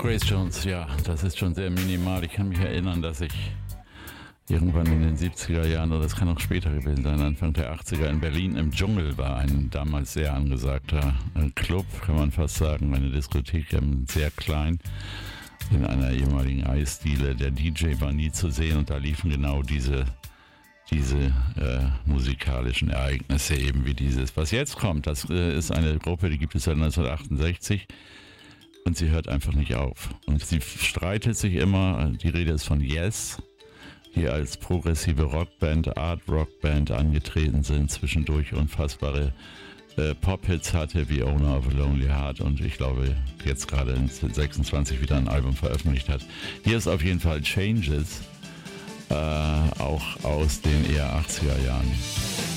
Grace Jones, ja, das ist schon sehr minimal. Ich kann mich erinnern, dass ich irgendwann in den 70er Jahren, oder das kann auch später gewesen sein, Anfang der 80er in Berlin im Dschungel war ein damals sehr angesagter Club, kann man fast sagen, eine Diskothek, sehr klein, in einer ehemaligen Eisdiele. Der DJ war nie zu sehen und da liefen genau diese musikalischen Ereignisse eben wie dieses. Was jetzt kommt, das ist eine Gruppe, die gibt es seit 1968 und sie hört einfach nicht auf. Und sie streitet sich immer, die Rede ist von Yes, die als progressive Rockband, Art-Rockband angetreten sind, zwischendurch unfassbare Pop-Hits hatte wie Owner of a Lonely Heart und ich glaube jetzt gerade in 26 wieder ein Album veröffentlicht hat. Hier ist auf jeden Fall Changes, auch aus den eher 80er Jahren.